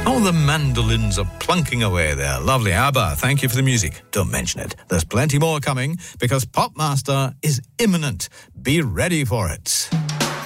Oh, the mandolins are plunking away there. Lovely. ABBA, thank you for the music. Don't mention it. There's plenty more coming because Popmaster is imminent. Be ready for it.